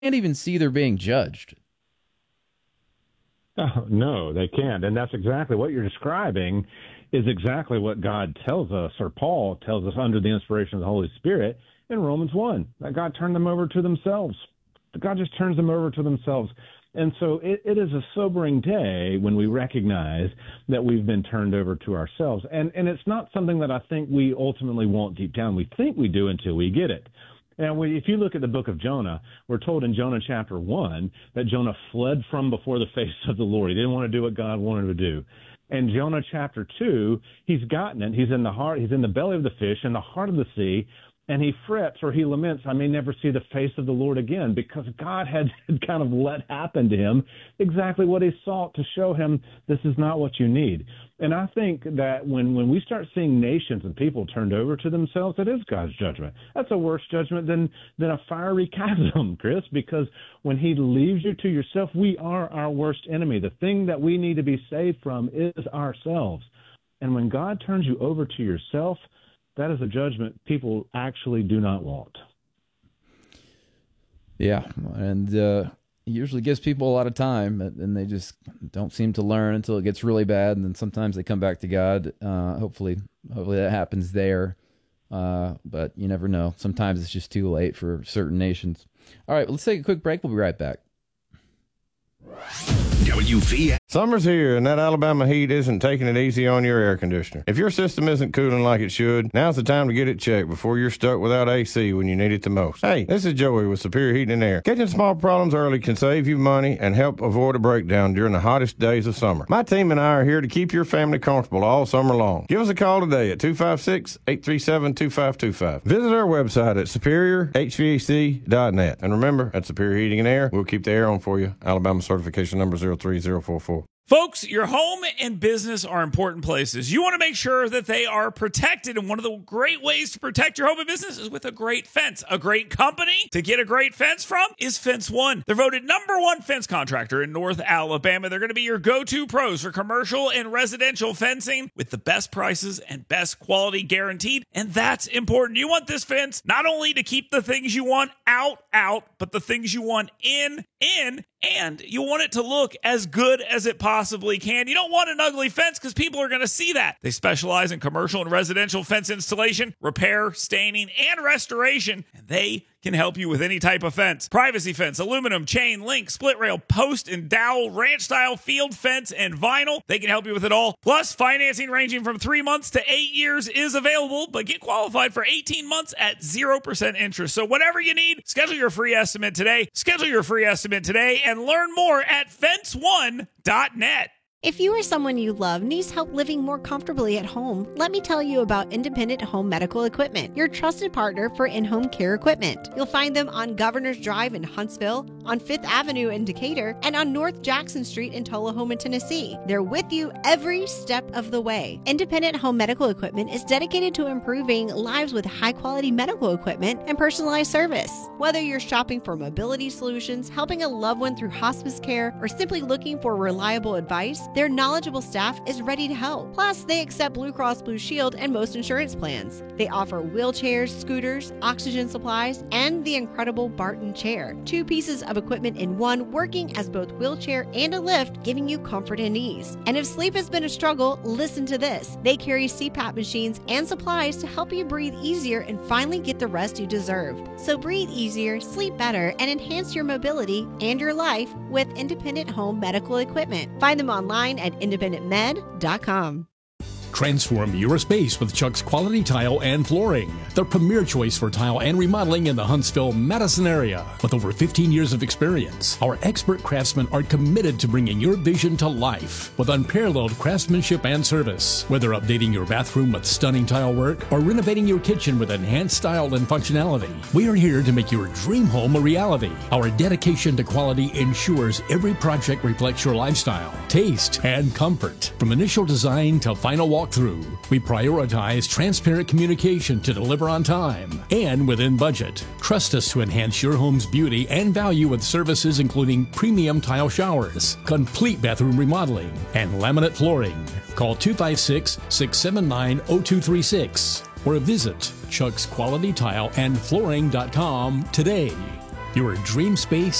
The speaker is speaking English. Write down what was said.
can't even see they're being judged. Oh, no, they can't. And that's exactly what you're describing is exactly what God tells us, or Paul tells us under the inspiration of the Holy Spirit in Romans 1, that God turned them over to themselves. God just turns them over to themselves. And so it is a sobering day when we recognize that we've been turned over to ourselves. And it's not something that I think we ultimately want deep down. We think we do until we get it. And if you look at the book of Jonah, we're told in Jonah chapter 1 that Jonah fled from before the face of the Lord. He didn't want to do what God wanted him to do. And Jonah chapter 2, he's gotten it. He's in the belly of the fish, in the heart of the sea, and he frets or he laments, I may never see the face of the Lord again, because God had kind of let happen to him exactly what he sought to show him, this is not what you need. And I think that when we start seeing nations and people turned over to themselves, it is God's judgment. That's a worse judgment than a fiery chasm, Chris, because when he leaves you to yourself, we are our worst enemy. The thing that we need to be saved from is ourselves. And when God turns you over to yourself, that is a judgment people actually do not want. Yeah, and usually gives people a lot of time, and they just don't seem to learn until it gets really bad, and then sometimes they come back to God. Hopefully that happens there, but you never know. Sometimes it's just too late for certain nations. All right, let's take a quick break. We'll be right back. WV. Summer's here, and that Alabama heat isn't taking it easy on your air conditioner. If your system isn't cooling like it should, now's the time to get it checked before you're stuck without AC when you need it the most. Hey, this is Joey with Superior Heating and Air. Catching small problems early can save you money and help avoid a breakdown during the hottest days of summer. My team and I are here to keep your family comfortable all summer long. Give us a call today at 256-837-2525. Visit our website at superiorhvac.net. And remember, at Superior Heating and Air, we'll keep the air on for you. Alabama certification number 03044. Folks, your home and business are important places. You want to make sure that they are protected, and one of the great ways to protect your home and business is with a great fence. A great company to get a great fence from is Fence One. They're voted #1 fence contractor in North Alabama. They're going to be your go-to pros for commercial and residential fencing with the best prices and best quality guaranteed, and that's important. You want this fence not only to keep the things you want out, but the things you want in, and you want it to look as good as it possibly can. You don't want an ugly fence because people are going to see that. They specialize in commercial and residential fence installation, repair, staining, and restoration, and they can help you with any type of fence. Privacy fence, aluminum, chain, link, split rail, post and dowel, ranch style, field fence, and vinyl. They can help you with it all. Plus, financing ranging from 3 months to 8 years is available, but get qualified for 18 months at 0% interest. So whatever you need, schedule your free estimate today. And learn more at fence1.net. If you or someone you love needs help living more comfortably at home, let me tell you about Independent Home Medical Equipment, your trusted partner for in-home care equipment. You'll find them on Governor's Drive in Huntsville, on 5th Avenue in Decatur, and on North Jackson Street in Tullahoma, Tennessee. They're with you every step of the way. Independent Home Medical Equipment is dedicated to improving lives with high-quality medical equipment and personalized service. Whether you're shopping for mobility solutions, helping a loved one through hospice care, or simply looking for reliable advice, their knowledgeable staff is ready to help. Plus, they accept Blue Cross Blue Shield and most insurance plans. They offer wheelchairs, scooters, oxygen supplies, and the incredible Barton chair. 2 pieces of equipment in one, working as both wheelchair and a lift, giving you comfort and ease. And if sleep has been a struggle, listen to this. They carry CPAP machines and supplies to help you breathe easier and finally get the rest you deserve. So breathe easier, sleep better, and enhance your mobility and your life with Independent Home Medical Equipment. Find them online at independentmed.com. Transform your space with Chuck's Quality Tile and Flooring, the premier choice for tile and remodeling in the Huntsville-Madison area. With over 15 years of experience, our expert craftsmen are committed to bringing your vision to life with unparalleled craftsmanship and service. Whether updating your bathroom with stunning tile work or renovating your kitchen with enhanced style and functionality, we are here to make your dream home a reality. Our dedication to quality ensures every project reflects your lifestyle, taste, and comfort. From initial design to final walkthrough, we prioritize transparent communication to deliver on time and within budget. Trust us to enhance your home's beauty and value with services including premium tile showers, complete bathroom remodeling, and laminate flooring. Call 256-679-0236 or visit chucksqualitytileandflooring.com today. Your dream space